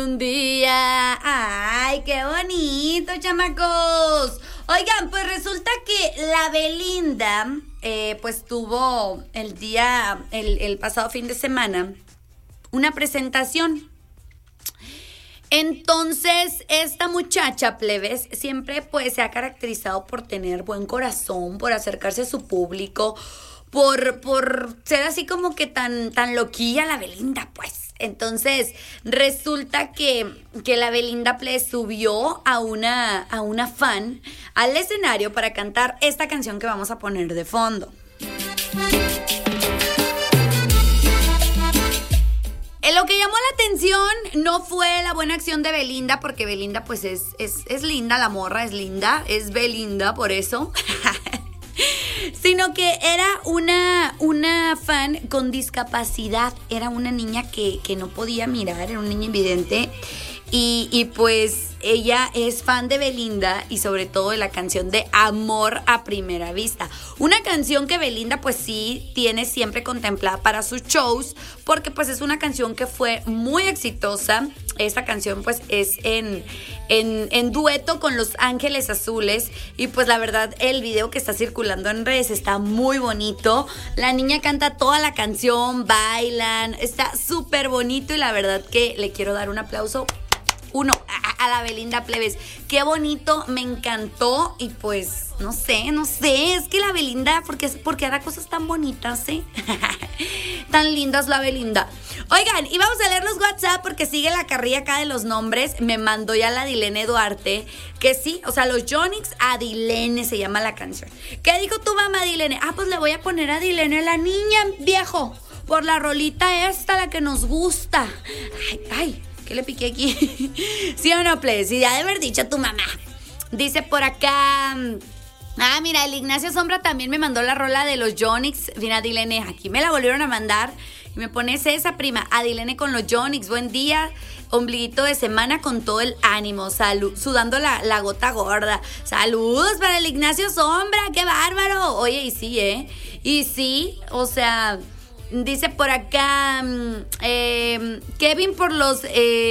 Un día, ay, qué bonito, chamacos. Oigan, pues resulta que la Belinda, pues tuvo el pasado fin de semana, una presentación. Entonces, esta muchacha, plebes, siempre pues se ha caracterizado por tener buen corazón, por acercarse a su público, por ser así como que tan loquilla la Belinda, pues. Entonces, resulta que la Belinda Plebes subió a una fan al escenario para cantar esta canción que vamos a poner de fondo. Lo que llamó la atención no fue la buena acción de Belinda, porque Belinda pues es linda, la morra es linda, es Belinda por eso. Sino que era una fan con discapacidad, era una niña que no podía mirar, era una niña invidente. Y pues ella es fan de Belinda y sobre todo de la canción de Amor a Primera Vista. Una canción que Belinda pues sí tiene siempre contemplada para sus shows, porque pues es una canción que fue muy exitosa. Esta canción pues es en dueto con Los Ángeles Azules y pues la verdad el video que está circulando en redes está muy bonito. La niña canta toda la canción, bailan, está súper bonito y la verdad que le quiero dar un aplauso. A la Belinda, plebes. Qué bonito, me encantó. Y pues, no sé, es que la Belinda, porque hará cosas tan bonitas, ¿eh? Tan lindas la Belinda. Oigan, y vamos a leer los WhatsApp porque sigue la carrilla acá de los nombres. Me mandó ya la Adilene Duarte, que sí, o sea, los Yonix, Adilene se llama la canción. ¿Qué dijo tu mamá, Adilene? Pues le voy a poner a Adilene, la niña, viejo, por la rolita esta, la que nos gusta. Ay, ¿qué le piqué aquí? ¿Sí o no, plebes? Sí, ya de haber dicho tu mamá. Dice por acá... mira, el Ignacio Sombra también me mandó la rola de los Yonix. Mira, Adilene, aquí me la volvieron a mandar. Y me pones esa, prima. Adilene con los Yonix. Buen día. Ombliguito de semana con todo el ánimo. Sudando la gota gorda. Saludos para el Ignacio Sombra. ¡Qué bárbaro! Oye, y sí, Y sí, o sea... Dice por acá, Kevin por los